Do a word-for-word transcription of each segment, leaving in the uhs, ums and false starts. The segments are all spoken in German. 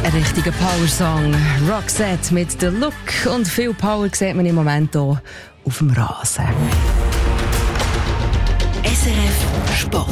Ein richtiger Power-Song. Roxette mit «The Look». Und viel Power sieht man im Moment hier auf dem Rasen. S R F Sport.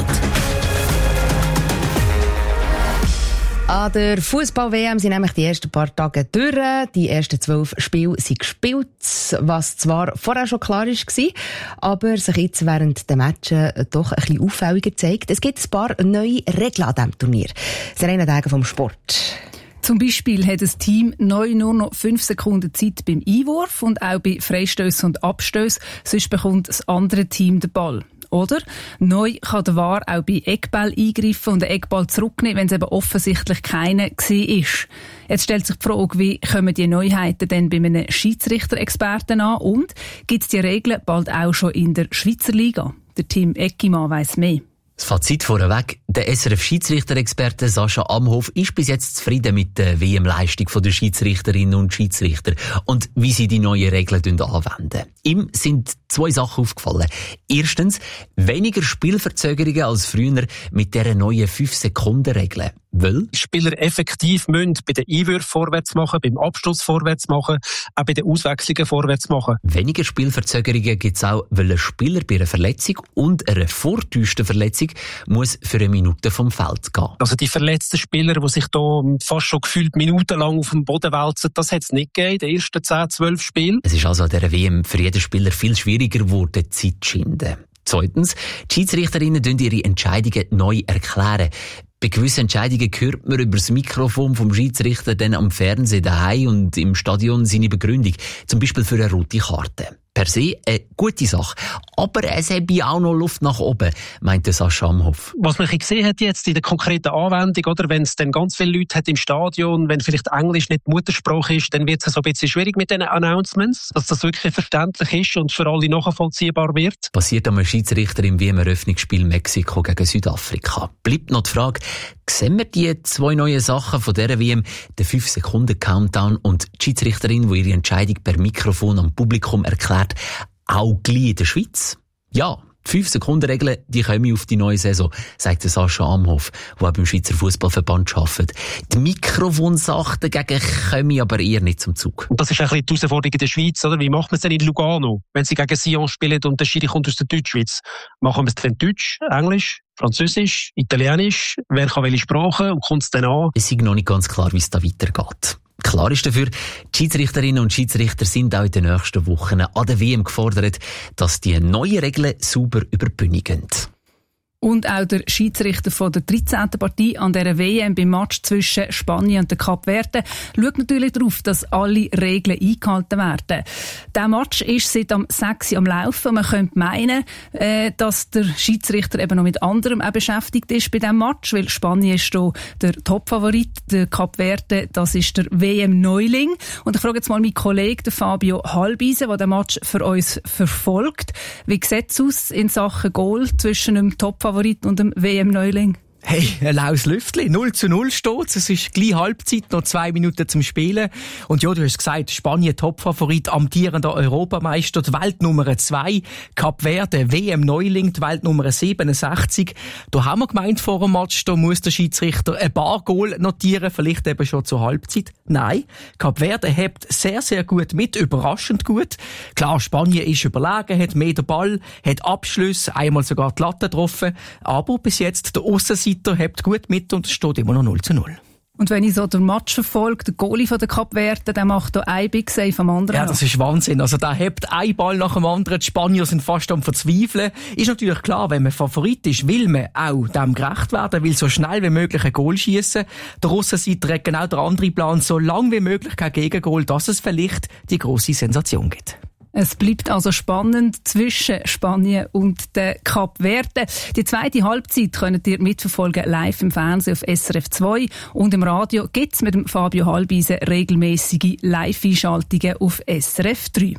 An der Fußball-W M sind nämlich die ersten paar Tage durch. Die ersten zwölf Spiele sind gespielt, was zwar vorher schon klar war, aber sich jetzt während der Matches doch ein bisschen auffälliger zeigt. Es gibt ein paar neue Regeln an diesem Turnier. Serena Degen vom Sport. Zum Beispiel hat das Team neu nur noch fünf Sekunden Zeit beim Einwurf und auch bei Freistössen und Abstössen, sonst bekommt das andere Team den Ball. Oder neu kann der V A R auch bei Eckball eingreifen und den Eckball zurücknehmen, wenn es eben offensichtlich keiner gewesen ist. Jetzt stellt sich die Frage, wie kommen die Neuheiten denn bei einem Schiedsrichter-Experten an und gibt es die Regeln bald auch schon in der Schweizer Liga? Der Team Eckimann weiss mehr. Das Fazit vorweg. Der S R F-Schiedsrichter-Experte Sascha Amhof ist bis jetzt zufrieden mit der W M-Leistung der Schiedsrichterinnen und Schiedsrichter und wie sie die neuen Regeln anwenden. Ihm sind zwei Sachen aufgefallen. Erstens, weniger Spielverzögerungen als früher mit dieser neuen fünf Sekunden Regel. Weil Spieler effektiv müssen bei den Einwürfen vorwärts machen, beim Abschluss vorwärts machen, auch bei den Auswechslungen vorwärts machen. Weniger Spielverzögerungen gibt es auch, weil ein Spieler bei einer Verletzung und einer vortäuschten Verletzung muss für eine Minute vom Feld gehen. Also die verletzten Spieler, die sich da fast schon gefühlt minutenlang auf dem Boden wälzen, das hat es nicht gegeben in den ersten zehn, zwölf Spielen. Es ist also an dieser W M für jeden Spieler viel schwieriger geworden, Zeit zu schinden. Zweitens, die Schiedsrichterinnen erklären ihre Entscheidungen neu erklären. Bei gewissen Entscheidungen hört man über das Mikrofon vom Schiedsrichter dann am Fernsehen daheim und im Stadion seine Begründung. Zum Beispiel für eine rote Karte. Per se eine gute Sache. Aber es habe auch noch Luft nach oben, meinte Sascha Amhof. Was man gesehen hat jetzt in der konkreten Anwendung, oder, wenn es dann ganz viele Leute hat im Stadion, wenn vielleicht Englisch nicht die Muttersprache ist, dann wird es so ein bisschen schwierig mit diesen Announcements, dass das wirklich verständlich ist und für alle nachvollziehbar wird. Passiert am Schiedsrichter im W M-Eröffnungsspiel Mexiko gegen Südafrika. Bleibt noch die Frage, sehen wir die zwei neuen Sachen von dieser W M, den fünf Sekunden Countdown und die Schiedsrichterin, die ihre Entscheidung per Mikrofon am Publikum erklärt, auch gleich in der Schweiz? Ja, die fünf Sekunden Regeln, die kommen auf die neue Saison, sagt Sascha Amhof, der beim Schweizer Fußballverband arbeitet. Die Mikrofonsachen dagegen kommen aber eher nicht zum Zug. Und das ist ein bisschen die Herausforderung in der Schweiz, oder? Wie macht man es denn in Lugano, wenn sie gegen Sion spielen und der Schiri kommt aus der Deutschschweiz? Machen wir es dann Deutsch, Englisch, Französisch, Italienisch? Wer kann welche Sprache und kommt es dann an? Es ist noch nicht ganz klar, wie es da weitergeht. Klar ist dafür, die Schiedsrichterinnen und Schiedsrichter sind auch in den nächsten Wochen an der W M gefordert, dass die neuen Regeln sauber über die Bühne gehen. Und auch der Schiedsrichter von der dreizehnten Partie an dieser W M beim Match zwischen Spanien und der Kap Verde schaut natürlich darauf, dass alle Regeln eingehalten werden. Der Match ist seit am sechs Uhr am Laufen. Man könnte meinen, äh, dass der Schiedsrichter eben noch mit anderem auch beschäftigt ist bei diesem Match, weil Spanien ist hier der Topfavorit, der Kap Verde, das ist der W M-Neuling. Und ich frage jetzt mal meinen Kollegen, den Fabio Halbisen, der den Match für uns verfolgt. Wie sieht es aus in Sachen Goal zwischen dem Topfavorit und dem W M-Neuling? Hey, ein laues Lüftchen. null zu null steht's. Es ist gleich Halbzeit, noch zwei Minuten zum Spielen. Und ja, du hast gesagt, Spanien Topfavorit, amtierender Europameister, die Weltnummer zwei. Kap Verde, W M-Neuling, die Weltnummer siebenundsechzig. Da haben wir gemeint vor dem Match, da muss der Schiedsrichter ein paar Goal notieren, vielleicht eben schon zur Halbzeit. Nein, Kap Verde hebt sehr, sehr gut mit, überraschend gut. Klar, Spanien ist überlegen, hat mehr den Ball, hat Abschlüsse, einmal sogar die Latte getroffen. Aber bis jetzt der Aussenseiter hebt gut mit und es steht immer noch null zu null. Und wenn ich so den Match verfolge, der Goalie von der Kap Verde, der macht da ein Big Save am anderen. Ja, das ist Wahnsinn. Also der hebt ein Ball nach dem anderen. Die Spanier sind fast am Verzweifeln. Ist natürlich klar, wenn man Favorit ist, will man auch dem gerecht werden, will so schnell wie möglich ein Goal schiessen. Der Russenseiter hat genau der andere Plan, so lang wie möglich kein Gegengol, dass es vielleicht die grosse Sensation gibt. Es bleibt also spannend zwischen Spanien und der Kap Verde. Die zweite Halbzeit könnt ihr mitverfolgen live im Fernsehen auf S R F zwei und im Radio gibt's mit dem Fabio Halbisen regelmäßige Live-Einschaltungen auf S R F drei.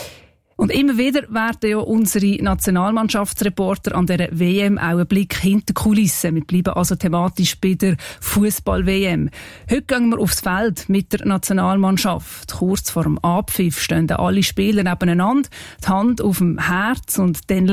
Und immer wieder werden ja unsere Nationalmannschaftsreporter an der W M auch einen Blick hinter die Kulissen. Wir bleiben also thematisch bei der Fußball-W M. Heute gehen wir aufs Feld mit der Nationalmannschaft. Kurz vor dem Abpfiff stehen alle Spieler nebeneinander, die Hand auf dem Herz und dann